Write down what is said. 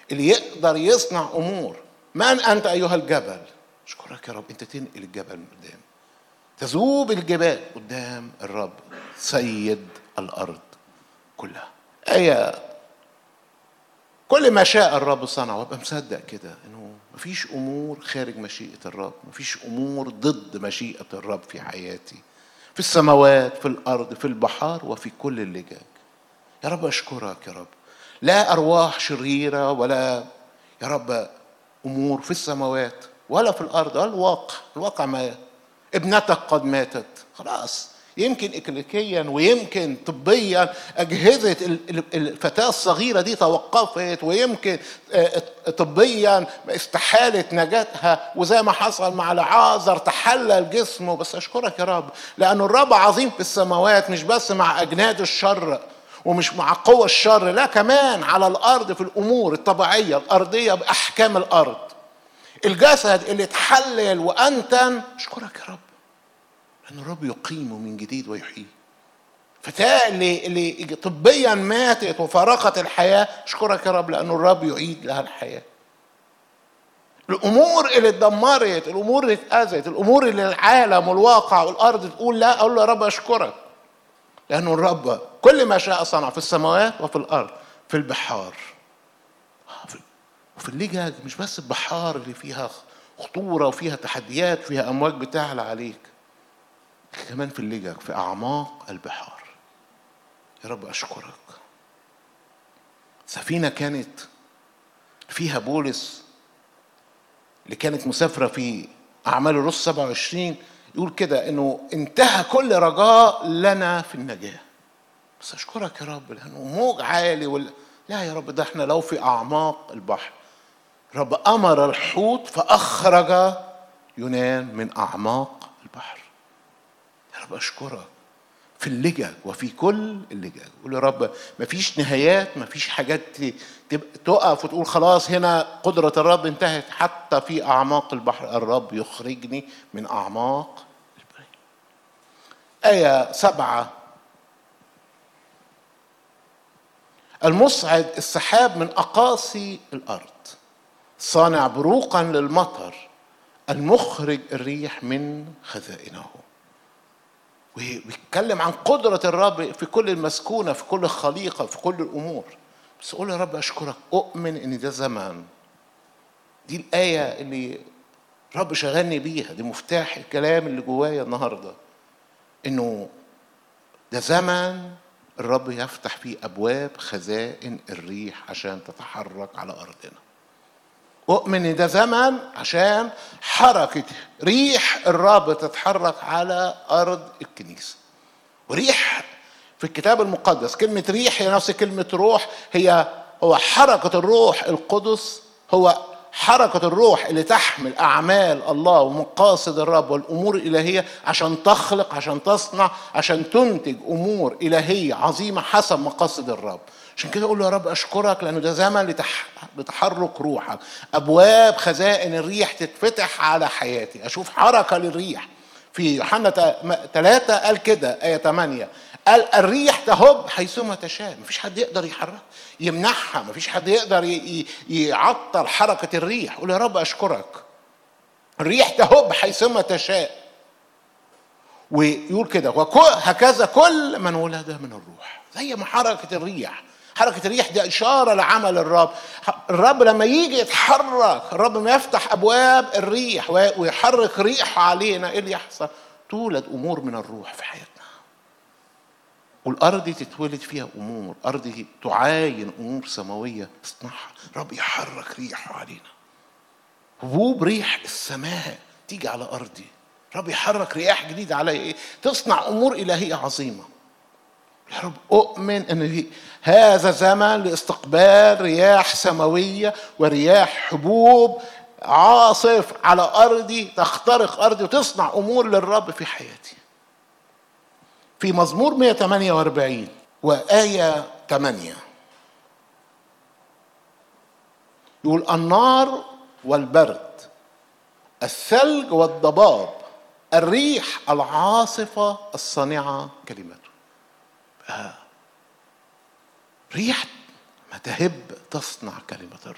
اللي يقدر يصنع أمور. من أنت أيها الجبل؟ أشكرك يا رب، أنت تنقل الجبل من قدام، تذوب الجبال قدام الرب سيد الأرض كلها. آية كل ما شاء الرب صنع. وابقى مصدق كده انه مفيش امور خارج مشيئة الرب، مفيش امور ضد مشيئة الرب في حياتي، في السماوات، في الارض، في البحار، وفي كل اللجاج. يا رب اشكرك يا رب، لا ارواح شريرة ولا يا رب امور في السماوات ولا في الارض ولا الواقع ما ابنتك قد ماتت خلاص. يمكن إكليكيا ويمكن طبيا أجهزة الفتاة الصغيرة دي توقفت، ويمكن طبيا استحالت نجاتها، وزي ما حصل مع لعازر تحلل جسمه. بس أشكرك يا رب لأن الرب عظيم في السماوات، مش بس مع أجناد الشر ومش مع قوى الشر، لا كمان على الأرض في الأمور الطبيعية الأرضية بأحكام الأرض. الجسد اللي اتحلل وأنتن، أشكرك يا رب أن الرب يقيمه من جديد ويحييه. فتاة اللي طبيا ماتت وفارقت الحياة، أشكرك يا رب لأن الرب يعيد لها الحياة. الأمور اللي اتدمرت، الأمور اللي اتأذت، الأمور اللي العالم والواقع والأرض تقول لا، أقول له يا رب أشكرك لأن الرب كل ما شاء صنع في السماوات وفي الأرض، في البحار وفي اللجاج. مش بس البحار اللي فيها خطورة وفيها تحديات وفيها أمواج بتعلى عليك، كمان في اللجاج، في أعماق البحار. يا رب أشكرك. سفينة كانت فيها بولس اللي كانت مسافرة في أعمال الرسل 27 يقول كده إنه انتهى كل رجاء لنا في النجاة. بس أشكرك يا رب لأنه موج عالي لا يا رب، ده احنا لو في أعماق البحر، رب أمر الحوت فأخرج يونان من أعماق البحر. يا رب أشكرك في اللجاج وفي كل اللجاج. قول يا رب مفيش نهايات، مفيش حاجات تقف وتقول خلاص هنا قدرة الرب انتهت. حتى في أعماق البحر الرب يخرجني من أعماق البحر. آية 7: المصعد السحاب من أقاصي الأرض، صانع بروقا للمطر، المخرج الريح من خزائنه. ويتكلم عن قدرة الرب في كل المسكونة، في كل الخليقة، في كل الأمور. بس أقول يا رب أشكرك، أؤمن إن ده زمان. دي الآية اللي رب شغلني بيها، دي مفتاح الكلام اللي جوايا النهاردة، إنه ده زمن الرب يفتح فيه أبواب خزائن الريح عشان تتحرك على أرضنا. أؤمن إن ده زمن عشان حركة ريح الرب تتحرك على أرض الكنيسة. وريح في الكتاب المقدس، كلمة ريح هي نفس كلمة روح، هو حركة الروح القدس، هو حركة الروح اللي تحمل أعمال الله ومقاصد الرب والأمور الإلهية عشان تخلق، عشان تصنع، عشان تنتج أمور إلهية عظيمة حسب مقاصد الرب. عشان كده أقول له يا رب أشكرك لأنه ده زمن لتحرك روحك. أبواب خزائن الريح تتفتح على حياتي، أشوف حركة للريح. في يوحنا 3 قال كده آية 8، قال الريح تهب حيثما تشاء. مفيش حد يقدر يحرك يمنعها، مفيش حد يقدر يعطل حركة الريح. قول يا رب أشكرك، الريح تهب حيثما تشاء. ويقول كده وهكذا كل من ولد من الروح. زي ما حركة الريح، حركة الريح دي إشارة لعمل الرب. الرب لما يجي يتحرك، الرب ما يفتح أبواب الريح ويحرك ريحه علينا، إيه اللي يحصل؟ تولد أمور من الروح في حياتنا، والأرض تتولد فيها أمور، أرض تعاين أمور سماوية تصنعها. الرب يحرك ريحه علينا، هبوب ريح السماء تيجي على أرضي. الرب يحرك رياح جديدة علي، إيه؟ تصنع أمور إلهية عظيمة. يا رب أؤمن أن هذا زمن لاستقبال رياح سماوية ورياح حبوب عاصف على أرضي، تخترق أرضي وتصنع أمور للرب في حياتي. في مزمور 148 وآية 8 يقول النار والبرد، الثلج والضباب، الريح العاصفة الصانعة كلمته. ريح ما تهب تصنع كلمة الرب.